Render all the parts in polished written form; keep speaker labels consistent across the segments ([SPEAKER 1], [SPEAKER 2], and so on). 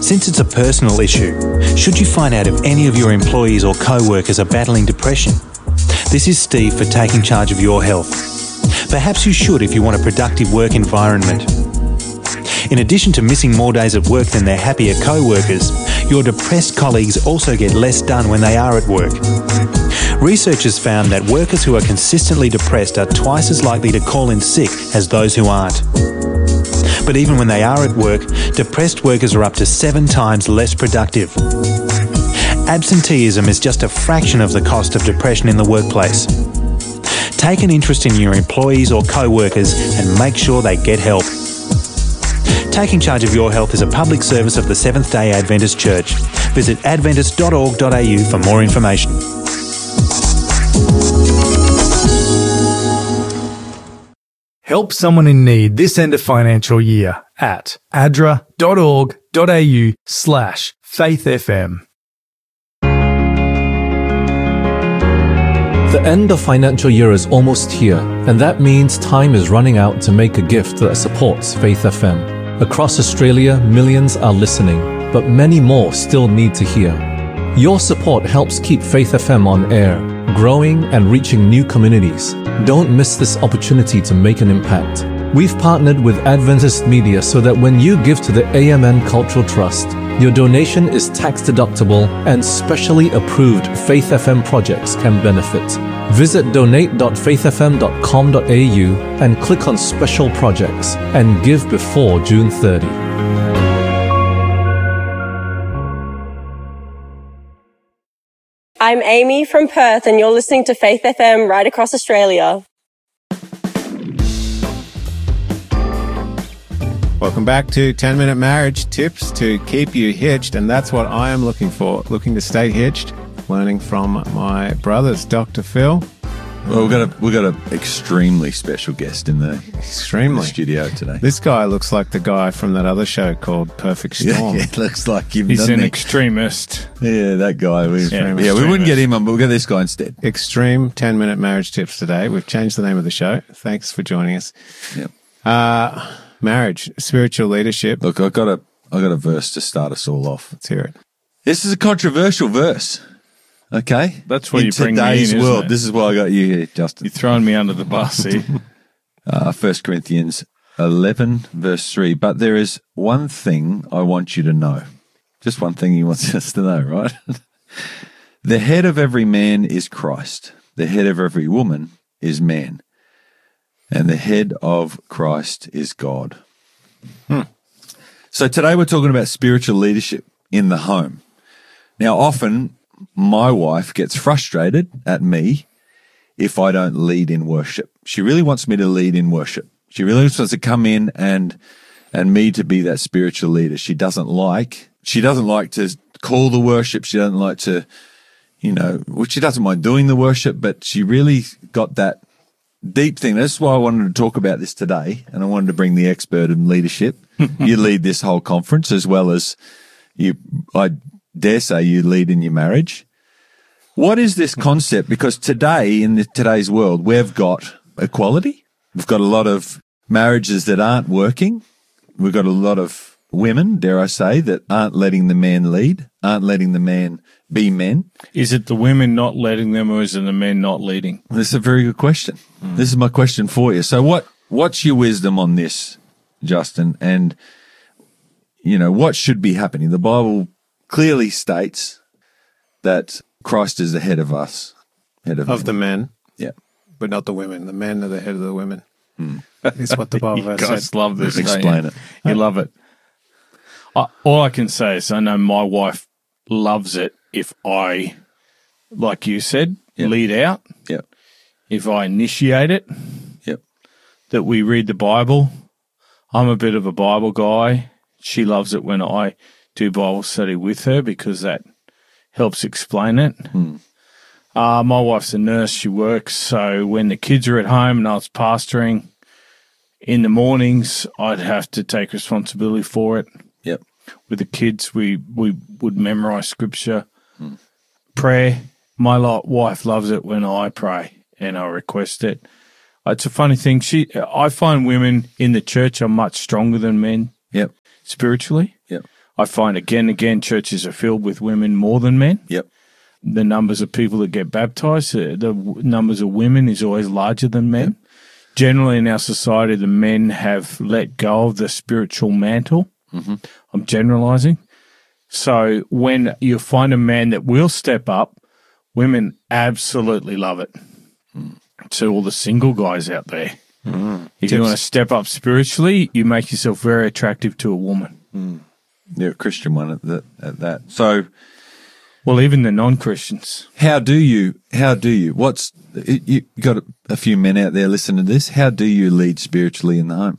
[SPEAKER 1] Since it's a personal issue, should you find out if any of your employees or co-workers are battling depression? This is Steve for Taking Charge of Your Health. Perhaps you should if you want a productive work environment. In addition to missing more days at work than their happier co-workers, your depressed colleagues also get less done when they are at work. Researchers found that workers who are consistently depressed are twice as likely to call in sick as those who aren't. But even when they are at work, depressed workers are up to 7 times less productive. Absenteeism is just a fraction of the cost of depression in the workplace. Take an interest in your employees or co-workers and make sure they get help. Taking Charge of Your Health is a public service of the Seventh-day Adventist Church. Visit adventist.org.au for more information.
[SPEAKER 2] Help someone in need this end of financial year at adra.org.au/faithfm.
[SPEAKER 3] The end of financial year is almost here, and that means time is running out to make a gift that supports Faith FM. Across Australia, millions are listening, but many more still need to hear. Your support helps keep Faith FM on air, growing and reaching new communities. Don't miss this opportunity to make an impact. We've partnered with Adventist Media so that when you give to the AMN Cultural Trust, your donation is tax deductible and specially approved Faith FM projects can benefit. Visit donate.faithfm.com.au and click on Special Projects and give before June 30.
[SPEAKER 4] I'm Amy from Perth and you're listening to Faith FM right across Australia.
[SPEAKER 5] Welcome back to 10-Minute Marriage Tips to keep you hitched, and that's what I am looking for, looking to stay hitched, learning from my brothers, Dr. Phil.
[SPEAKER 6] Well, we've got an extremely special guest in the studio today.
[SPEAKER 5] This guy looks like the guy from that other show called Perfect Storm.
[SPEAKER 6] Yeah, it looks like him.
[SPEAKER 2] He's an extremist.
[SPEAKER 6] Yeah, that guy. We wouldn't get him on, but we'll get this guy instead.
[SPEAKER 5] Extreme 10-Minute Marriage Tips today. We've changed the name of the show. Thanks for joining us.
[SPEAKER 6] Yep.
[SPEAKER 5] Marriage, spiritual leadership.
[SPEAKER 6] Look, I got a verse to start us all off.
[SPEAKER 5] Let's hear it.
[SPEAKER 6] This is a controversial verse. Okay,
[SPEAKER 2] that's why you bring me in.
[SPEAKER 6] In today's world, this is why I got you here, Justin.
[SPEAKER 2] You're throwing me under the bus here.
[SPEAKER 6] 1 Corinthians 11, verse 3. But there is one thing I want you to know. Just one thing he wants us to know, right? The head of every man is Christ. The head of every woman is man. And the head of Christ is God. So today we're talking about spiritual leadership in the home. Now, often my wife gets frustrated at me if I don't lead in worship. She really wants me to lead in worship. She really wants to come in and me to be that spiritual leader. She doesn't like to call the worship. She doesn't like to, she doesn't mind doing the worship, but she really got that deep thing. That's why I wanted to talk about this today, and I wanted to bring the expert in leadership. You lead this whole conference as well as I dare say you lead in your marriage. What is this concept? Because today, in today's world, we've got equality. We've got a lot of marriages that aren't working. We've got a lot of women, dare I say, that aren't letting the man lead, aren't letting the man be men.
[SPEAKER 2] Is it the women not letting them, or is it the men not leading?
[SPEAKER 6] This is a very good question. This is my question for you. So what's your wisdom on this, Justin? And, what should be happening? The Bible clearly states that Christ is the head of us.
[SPEAKER 5] Of the men.
[SPEAKER 6] Yeah.
[SPEAKER 5] But not the women. The men are the head of the women. Is what the Bible
[SPEAKER 2] You
[SPEAKER 5] said.
[SPEAKER 2] guys love this.
[SPEAKER 6] Explain it.
[SPEAKER 2] You love it. All I can say is I know my wife loves it if I, like you said, lead out.
[SPEAKER 6] Yep.
[SPEAKER 2] If I initiate it.
[SPEAKER 6] Yep.
[SPEAKER 2] That we read the Bible. I'm a bit of a Bible guy. She loves it when I do Bible study with her because that helps explain it. My wife's a nurse. She works. So when the kids are at home and I was pastoring in the mornings, I'd have to take responsibility for it.
[SPEAKER 6] Yep.
[SPEAKER 2] With the kids, we would memorize scripture, prayer. My wife loves it when I pray and I request it. It's a funny thing. I find women in the church are much stronger than men.
[SPEAKER 6] Yep.
[SPEAKER 2] Spiritually.
[SPEAKER 6] Yep.
[SPEAKER 2] I find again and again churches are filled with women more than men.
[SPEAKER 6] Yep.
[SPEAKER 2] The numbers of people that get baptized, the numbers of women is always larger than men. Yep. Generally in our society, the men have let go of the spiritual mantle. Mm-hmm. I'm generalizing. So when you find a man that will step up, women absolutely love it. To all the single guys out there. If you want to step up spiritually, you make yourself very attractive to a woman.
[SPEAKER 6] You're a Christian one at that. So,
[SPEAKER 2] well, even the non-Christians.
[SPEAKER 6] How do you, you got a few men out there listening to this. How do you lead spiritually in the home?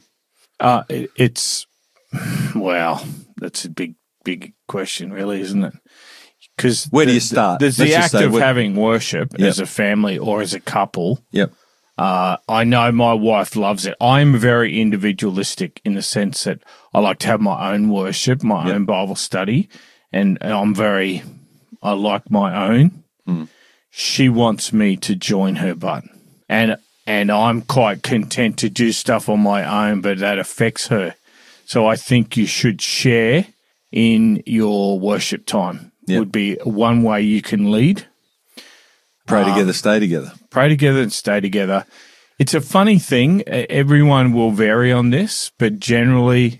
[SPEAKER 2] Wow, that's a big question, really, isn't it? Because
[SPEAKER 6] where do you start?
[SPEAKER 2] There's the act of having worship as a family or as a couple.
[SPEAKER 6] Yep.
[SPEAKER 2] I know my wife loves it. I'm very individualistic in the sense that I like to have my own worship, my own Bible study, and I like my own. She wants me to join her butt. And I'm quite content to do stuff on my own, but that affects her. So I think you should share in your worship time. Would be one way you can lead.
[SPEAKER 6] Pray together, stay together.
[SPEAKER 2] Pray together and stay together. It's a funny thing. Everyone will vary on this, but generally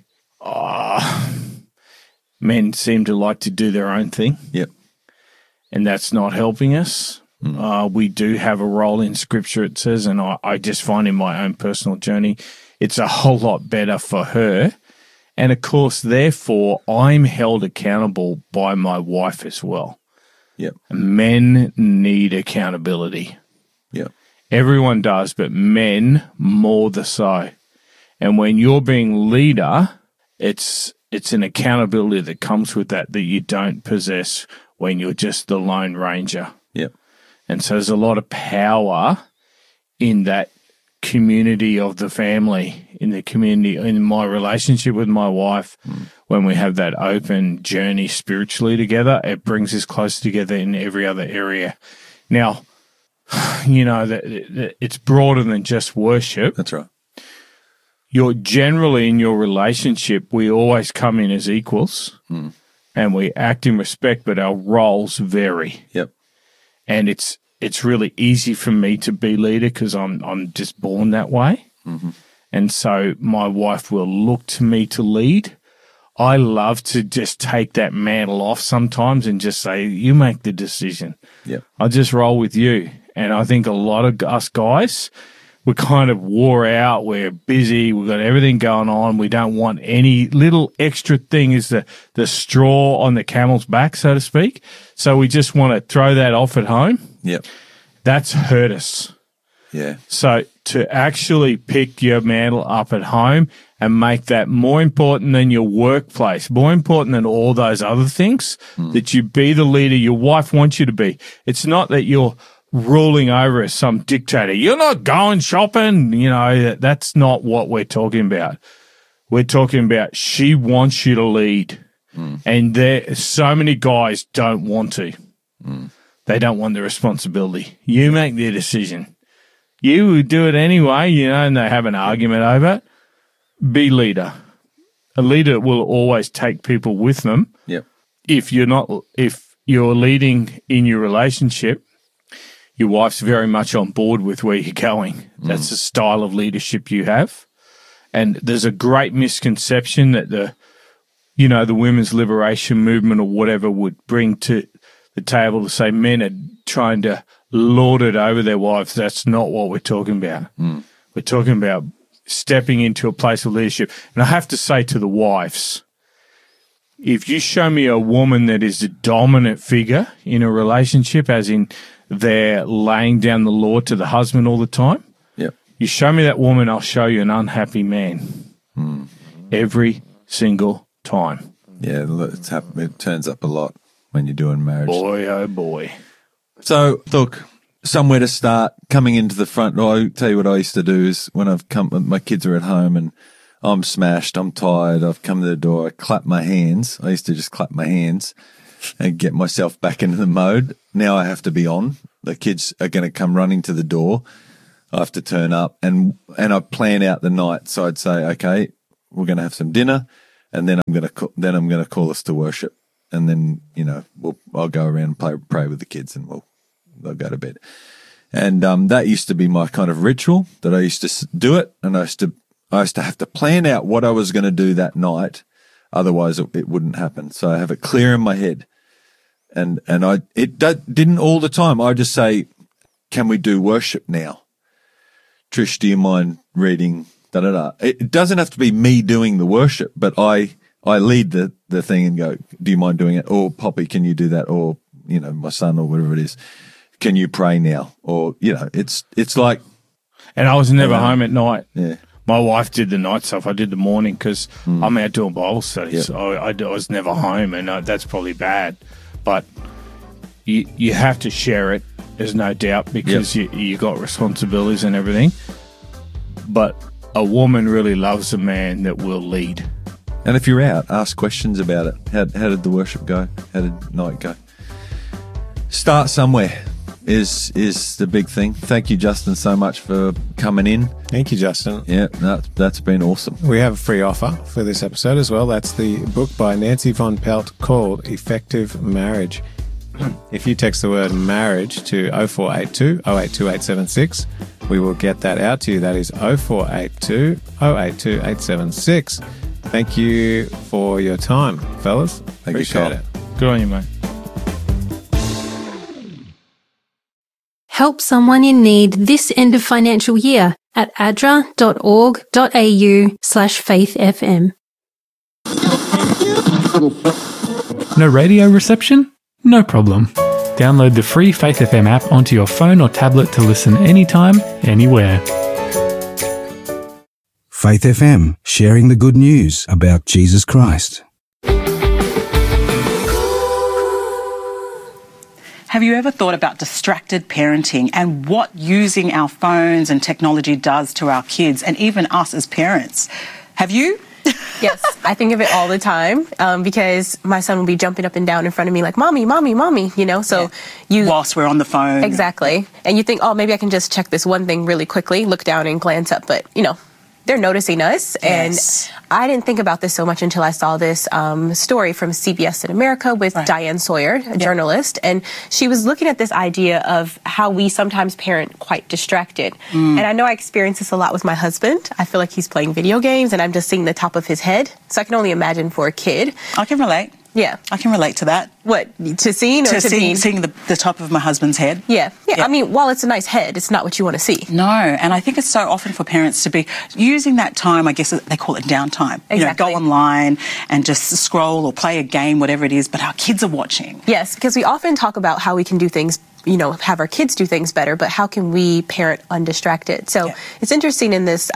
[SPEAKER 2] men seem to like to do their own thing.
[SPEAKER 6] Yep.
[SPEAKER 2] And that's not helping us. We do have a role in Scripture, it says, and I just find in my own personal journey, it's a whole lot better for her. And, of course, therefore, I'm held accountable by my wife as well.
[SPEAKER 6] Yep.
[SPEAKER 2] Men need accountability.
[SPEAKER 6] Yep.
[SPEAKER 2] Everyone does, but men more the so. And when you're being leader, it's an accountability that comes with that you don't possess when you're just the Lone Ranger.
[SPEAKER 6] Yep.
[SPEAKER 2] And so there's a lot of power in that community of the family, in the community, in my relationship with my wife. When we have that open journey spiritually together, it brings us closer together in every other area. Now, you know, that it's broader than just worship.
[SPEAKER 6] That's right.
[SPEAKER 2] You're generally in your relationship, we always come in as equals and we act in respect, but our roles vary.
[SPEAKER 6] Yep.
[SPEAKER 2] And it's really easy for me to be leader because I'm just born that way. Mm-hmm. And so my wife will look to me to lead. I love to just take that mantle off sometimes and just say, you make the decision.
[SPEAKER 6] Yep.
[SPEAKER 2] I'll just roll with you. And I think a lot of us guys, we're kind of wore out. We're busy. We've got everything going on. We don't want any little extra thing is the straw on the camel's back, so to speak. So we just want to throw that off at home.
[SPEAKER 6] Yep.
[SPEAKER 2] That's hurt us.
[SPEAKER 6] Yeah.
[SPEAKER 2] So to actually pick your mantle up at home and make that more important than your workplace, more important than all those other things, that you be the leader your wife wants you to be. It's not that you're ruling over as some dictator. You're not going shopping. You know, that's not what we're talking about. We're talking about she wants you to lead. And so many guys don't want to. They don't want the responsibility. You make the decision. You would do it anyway, you know, and they have an argument over it. Be leader. A leader will always take people with them.
[SPEAKER 6] Yep.
[SPEAKER 2] If you're leading in your relationship, your wife's very much on board with where you're going. That's the style of leadership you have. And there's a great misconception that the women's liberation movement or whatever would bring to the table to say men are trying to lord it over their wives. That's not what we're talking about. We're talking about stepping into a place of leadership. And I have to say to the wives, if you show me a woman that is the dominant figure in a relationship, as in they're laying down the law to the husband all the time, you show me that woman, I'll show you an unhappy man. Every single time.
[SPEAKER 6] Yeah, it turns up a lot when you're doing marriage.
[SPEAKER 2] Boy, oh boy.
[SPEAKER 6] So, look, somewhere to start, coming into the front. I'll tell you what I used to do is when my kids are at home and I'm smashed, I'm tired, I've come to the door, I clap my hands. I used to just clap my hands and get myself back into the mode. Now I have to be on. The kids are going to come running to the door. I have to turn up and I plan out the night. So I'd say, okay, we're going to have some dinner. and then I'm going to call us to worship, and then I'll go around and pray with the kids, and they'll go to bed. And that used to be my kind of ritual that I used to do it, and I used to have to plan out what I was going to do that night, otherwise it wouldn't happen. So I have it clear in my head, and it didn't all the time. I just say, "Can we do worship now? Trish, do you mind reading da da da?" It doesn't have to be me doing the worship, but I lead the thing and go, "Do you mind doing it?" Or, "Poppy, can you do that?" Or my son, or whatever it is. "Can you pray now?" Or, it's like.
[SPEAKER 2] And I was never home at night.
[SPEAKER 6] Yeah.
[SPEAKER 2] My wife did the night stuff. I did the morning because I'm out doing Bible studies.
[SPEAKER 6] Yep.
[SPEAKER 2] So I was never home, and that's probably bad. But you have to share it, there's no doubt, because you got responsibilities and everything. But a woman really loves a man that will lead.
[SPEAKER 6] And if you're out, ask questions about it. How did the worship go? How did night go? Start somewhere is the big thing. Thank you, Justin, so much for coming in.
[SPEAKER 5] Thank you, Justin.
[SPEAKER 6] Yeah, that's been awesome.
[SPEAKER 5] We have a free offer for this episode as well. That's the book by Nancy Von Pelt called Effective Marriage. If you text the word marriage to 0482 082 876, we will get that out to you. That is 0482 082 876. Thank you for your time, fellas. Appreciate it.
[SPEAKER 2] Good on you, mate.
[SPEAKER 7] Help someone in need this end of financial year at adra.org.au/faithfm.
[SPEAKER 8] No radio reception? No problem. Download the free Faith FM app onto your phone or tablet to listen anytime, anywhere.
[SPEAKER 9] Faith FM, sharing the good news about Jesus Christ.
[SPEAKER 10] Have you ever thought about distracted parenting and what using our phones and technology does to our kids and even us as parents? Have you?
[SPEAKER 4] Yes, I think of it all the time because my son will be jumping up and down in front of me like, "Mommy, mommy, mommy," so
[SPEAKER 10] whilst we're on the phone.
[SPEAKER 4] Exactly. And you think, oh, maybe I can just check this one thing really quickly, look down and glance up, but they're noticing us.
[SPEAKER 10] Yes.
[SPEAKER 4] And I didn't think about this so much until I saw this story from CBS in America with Diane Sawyer, a journalist. And she was looking at this idea of how we sometimes parent quite distracted. And I know I experience this a lot with my husband. I feel like he's playing video games and I'm just seeing the top of his head. So I can only imagine for a kid.
[SPEAKER 10] I can relate.
[SPEAKER 4] Yeah.
[SPEAKER 10] I can relate to that.
[SPEAKER 4] What? To seeing or to being?
[SPEAKER 10] Seeing the top of my husband's head.
[SPEAKER 4] Yeah. I mean, while it's a nice head, it's not what you want to see.
[SPEAKER 10] No. And I think it's so often for parents to be using that time, I guess they call it downtime.
[SPEAKER 4] Exactly.
[SPEAKER 10] Go online and just scroll or play a game, whatever it is, but our kids are watching.
[SPEAKER 4] Yes, because we often talk about how we can do things, have our kids do things better, but how can we parent undistracted? So it's interesting in this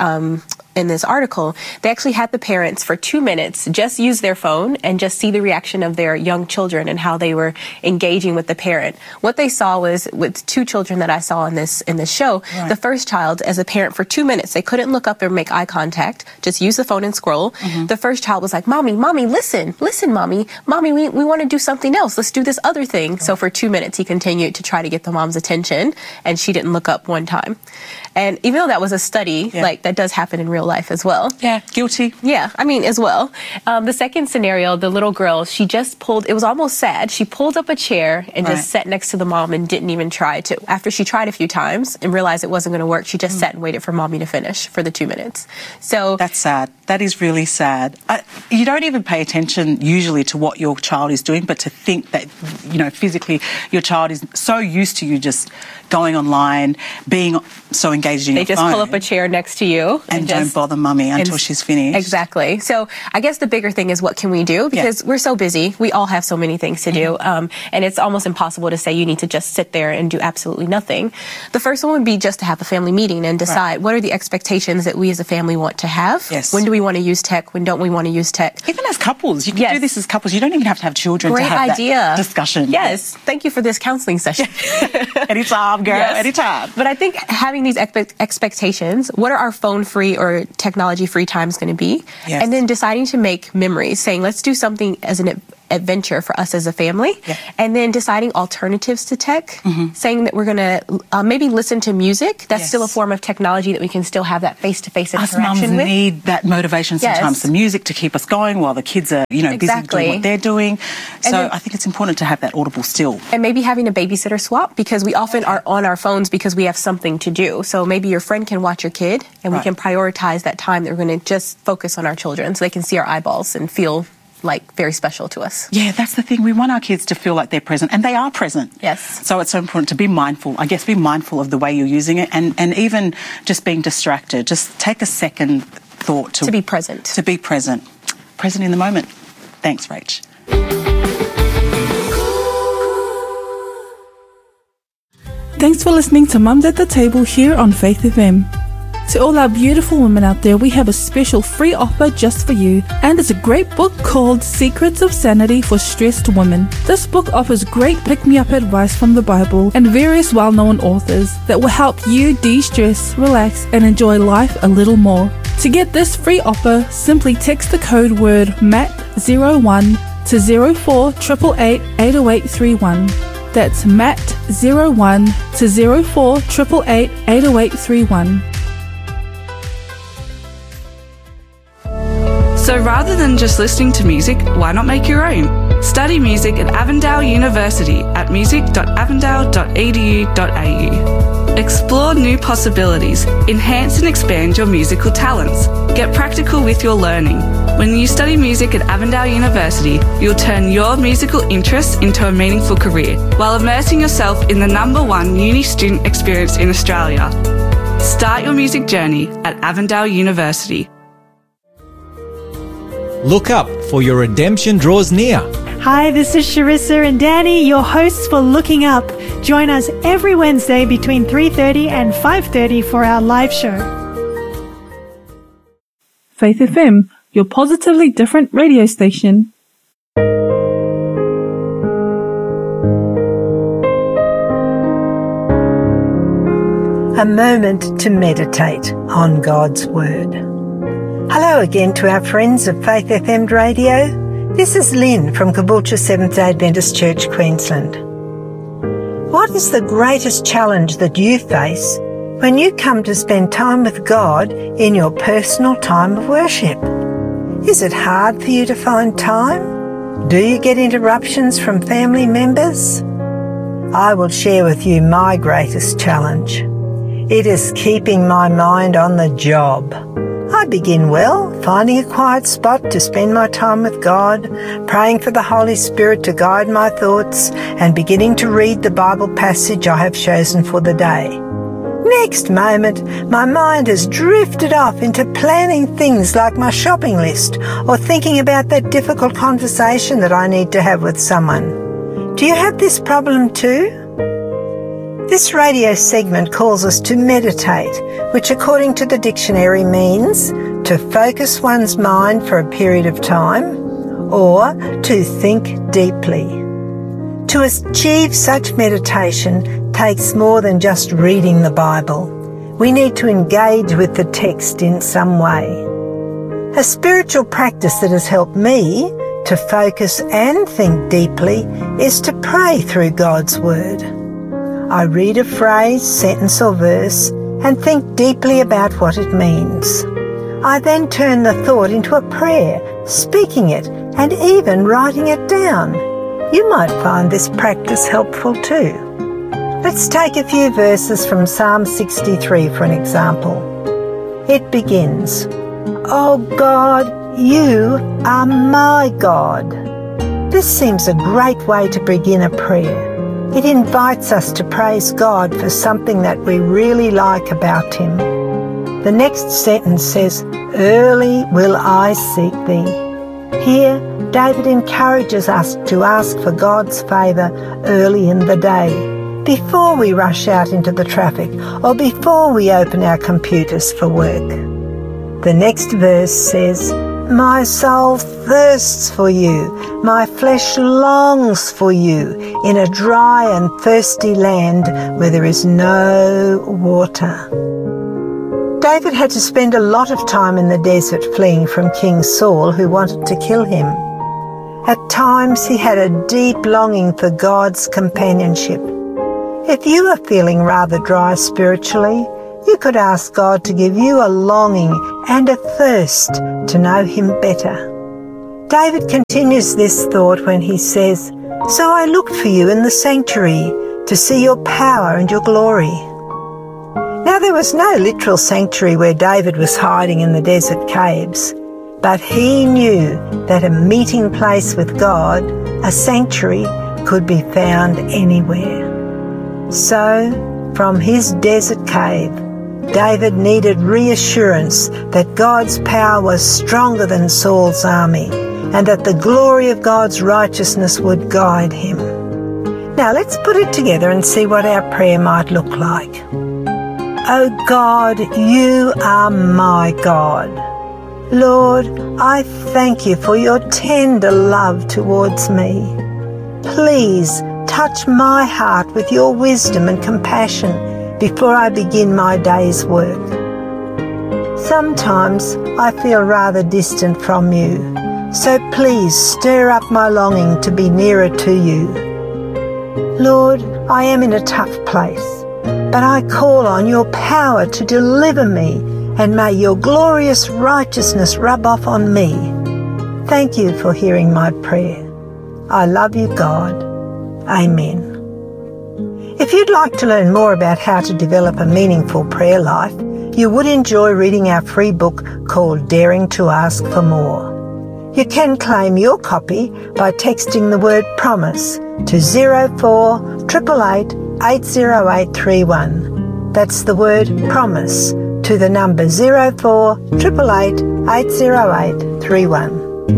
[SPEAKER 4] article, they actually had the parents for 2 minutes just use their phone and just see the reaction of their young children and how they were engaging with the parent. What they saw was with 2 children that I saw in this show, the first child, as a parent for 2 minutes, they couldn't look up or make eye contact, just use the phone and scroll. The first child was like, "Mommy, listen, Mommy, we want to do something else. Let's do this other thing." So for 2 minutes, he continued to try to get the mom's attention and she didn't look up one time. And even though that was a study, that does happen in real life as well.
[SPEAKER 10] Yeah, guilty.
[SPEAKER 4] Yeah, I mean, as well. The second scenario, the little girl, she just it was almost sad. She pulled up a chair and just sat next to the mom and didn't even try to. After she tried a few times and realized it wasn't going to work, she just sat and waited for mommy to finish for the 2 minutes. So
[SPEAKER 10] that's sad. That is really sad. You don't even pay attention usually to what your child is doing, but to think that, physically your child is so used to you just going online, being so engaged in your phone.
[SPEAKER 4] They just pull up a chair next to you.
[SPEAKER 10] And don't bother mummy until she's finished.
[SPEAKER 4] Exactly. So I guess the bigger thing is what can we do? Because we're so busy. We all have so many things to do. And it's almost impossible to say you need to just sit there and do absolutely nothing. The first one would be just to have a family meeting and decide what are the expectations that we as a family want to have.
[SPEAKER 10] Yes.
[SPEAKER 4] When do we want to use tech? When don't we want to use tech?
[SPEAKER 10] Even as couples. You can do this as couples. You don't even have to have children to have that discussion.
[SPEAKER 4] Yes. Thank you for this counseling session.
[SPEAKER 10] Anytime, girl. Yes. Anytime.
[SPEAKER 4] But I think having these expectations, what are our phone-free or technology-free times going to be?
[SPEAKER 10] Yes.
[SPEAKER 4] And then deciding to make memories, saying, let's do something as adventure for us as a family.
[SPEAKER 10] Yeah.
[SPEAKER 4] And then deciding alternatives to tech, saying that we're going to maybe listen to music. That's still a form of technology that we can still have that face-to-face interaction
[SPEAKER 10] us mums
[SPEAKER 4] with.
[SPEAKER 10] need that motivation sometimes, the music to keep us going while the kids are, busy doing what they're doing. So I think it's important to have that audible still.
[SPEAKER 4] And maybe having a babysitter swap, because we often are on our phones because we have something to do. So maybe your friend can watch your kid, and we can prioritize that time that we're going to just focus on our children so they can see our eyeballs and feel like very special to us.
[SPEAKER 10] Yeah, that's the thing. We want our kids to feel like they're present, and they are present.
[SPEAKER 4] Yes.
[SPEAKER 10] So it's so important to be mindful, be mindful of the way you're using it, and even just being distracted. Just take a second thought to
[SPEAKER 4] be present.
[SPEAKER 10] To be present. Present in the moment. Thanks, Rach.
[SPEAKER 11] Thanks for listening to Mums at the Table here on Faith FM. To all our beautiful women out there, we have a special free offer just for you, and it's a great book called Secrets of Sanity for Stressed Women. This book offers great pick-me-up advice from the Bible and various well-known authors that will help you de-stress, relax, and enjoy life a little more. To get this free offer, simply text the code word MAT01 to 048888 80831. That's MAT01 to 048888 80831.
[SPEAKER 12] So rather than just listening to music, why not make your own? Study music at Avondale University at music.avondale.edu.au. Explore new possibilities, enhance and expand your musical talents. Get practical with your learning. When you study music at Avondale University, you'll turn your musical interests into a meaningful career while immersing yourself in the #1 uni student experience in Australia. Start your music journey at Avondale University.
[SPEAKER 13] Look up, for your redemption draws near.
[SPEAKER 14] Hi, this is Sharissa and Danny, your hosts for Looking Up. Join us every Wednesday between 3:30 and 5:30 for our live show.
[SPEAKER 11] Faith FM, your positively different radio station.
[SPEAKER 15] A moment to meditate on God's Word. Hello again to our friends of Faith FM Radio. This is Lynn from Caboolture Seventh-day Adventist Church, Queensland. What is the greatest challenge that you face when you come to spend time with God in your personal time of worship? Is it hard for you to find time? Do you get interruptions from family members? I will share with you my greatest challenge. It is keeping my mind on the job. I begin well, finding a quiet spot to spend my time with God, praying for the Holy Spirit to guide my thoughts, and beginning to read the Bible passage I have chosen for the day. Next moment, my mind has drifted off into planning things like my shopping list or thinking about that difficult conversation that I need to have with someone. Do you have this problem too? This radio segment calls us to meditate, which according to the dictionary means to focus one's mind for a period of time or to think deeply. To achieve such meditation takes more than just reading the Bible. We need to engage with the text in some way. A spiritual practice that has helped me to focus and think deeply is to pray through God's Word. I read a phrase, sentence or verse and think deeply about what it means. I then turn the thought into a prayer, speaking it and even writing it down. You might find this practice helpful too. Let's take a few verses from Psalm 63 for an example. It begins, "Oh God, you are my God." This seems a great way to begin a prayer. It invites us to praise God for something that we really like about Him. The next sentence says, "Early will I seek thee." Here, David encourages us to ask for God's favour early in the day, before we rush out into the traffic or before we open our computers for work. The next verse says, "My soul thirsts for you, my flesh longs for you, in a dry and thirsty land where there is no water." David had to spend a lot of time in the desert fleeing from King Saul, who wanted to kill him. At times he had a deep longing for God's companionship. If you are feeling rather dry spiritually, you could ask God to give you a longing and a thirst to know him better. David continues this thought when he says, "So I looked for you in the sanctuary to see your power and your glory." Now there was no literal sanctuary where David was hiding in the desert caves, but he knew that a meeting place with God, a sanctuary, could be found anywhere. So, from his desert cave, David needed reassurance that God's power was stronger than Saul's army, and that the glory of God's righteousness would guide him. Now let's put it together and see what our prayer might look like. Oh God, you are my God. Lord, I thank you for your tender love towards me. Please touch my heart with your wisdom and compassion before I begin my day's work. Sometimes I feel rather distant from you, so please stir up my longing to be nearer to you. Lord, I am in a tough place, but I call on your power to deliver me, and may your glorious righteousness rub off on me. Thank you for hearing my prayer. I love you, God. Amen. If you'd like to learn more about how to develop a meaningful prayer life, you would enjoy reading our free book called Daring to Ask for More. You can claim your copy by texting the word PROMISE to 048888 80831. That's the word PROMISE to the number 048888 80831.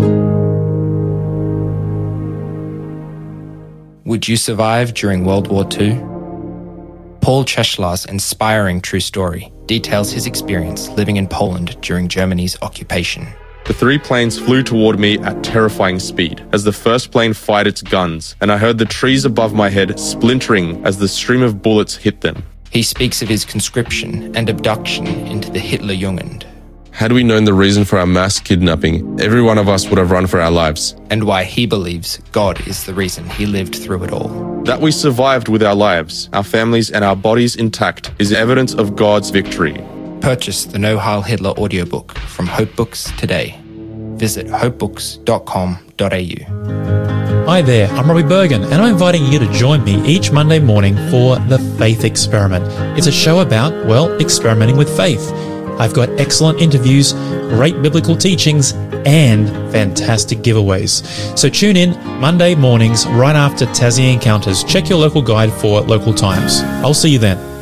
[SPEAKER 16] Would you survive during World War II? Paul Cheshlar's inspiring true story details his experience living in Poland during Germany's occupation.
[SPEAKER 17] The 3 planes flew toward me at terrifying speed as the first plane fired its guns, and I heard the trees above my head splintering as the stream of bullets hit them.
[SPEAKER 16] He speaks of his conscription and abduction into the Hitlerjugend.
[SPEAKER 17] Had we known the reason for our mass kidnapping, every one of us would have run for our lives.
[SPEAKER 16] And why he believes God is the reason he lived through it all.
[SPEAKER 17] That we survived with our lives, our families and our bodies intact is evidence of God's victory.
[SPEAKER 16] Purchase the No Heil Hitler audiobook from Hope Books today. Visit hopebooks.com.au.
[SPEAKER 18] Hi there, I'm Robbie Bergen, and I'm inviting you to join me each Monday morning for The Faith Experiment. It's a show about, well, experimenting with faith. I've got excellent interviews, great biblical teachings, and fantastic giveaways. So tune in Monday mornings right after Tassie Encounters. Check your local guide for local times. I'll see you then.